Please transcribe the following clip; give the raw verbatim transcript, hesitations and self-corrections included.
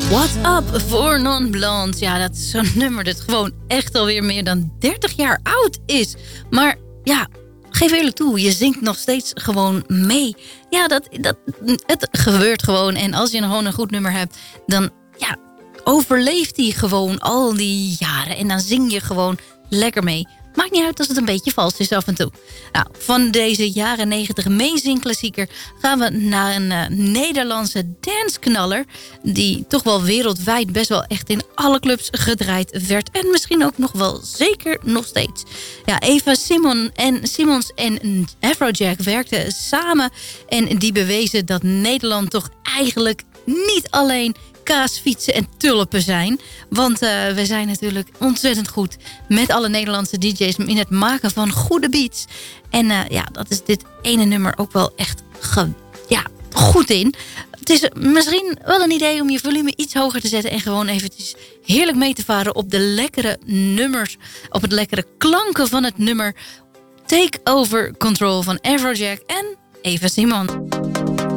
What's Up voor Non Blonde. Ja, dat is zo'n nummer dat gewoon echt alweer meer dan dertig jaar oud is. Maar ja, geef eerlijk toe, je zingt nog steeds gewoon mee. Ja, dat, dat, het gebeurt gewoon. En als je gewoon een goed nummer hebt, dan ja, overleeft die gewoon al die jaren. En dan zing je gewoon lekker mee. Maakt niet uit als het een beetje vals is af en toe. Nou, van deze jaren negentig meezingklassieker gaan we naar een uh, Nederlandse dansknaller, die toch wel wereldwijd best wel echt in alle clubs gedraaid werd. En misschien ook nog wel zeker nog steeds. Ja, Eva Simon en Simons en Afrojack werkten samen. En die bewezen dat Nederland toch eigenlijk niet alleen kaas, fietsen en tulpen zijn. Want uh, we zijn natuurlijk ontzettend goed met alle Nederlandse D J's in het maken van goede beats. En uh, ja, dat is dit ene nummer ook wel echt ge, ja, goed in. Het is misschien wel een idee om je volume iets hoger te zetten en gewoon eventjes heerlijk mee te varen op de lekkere nummers, op het lekkere klanken van het nummer Take Over Control van Afrojack en Eva Simon.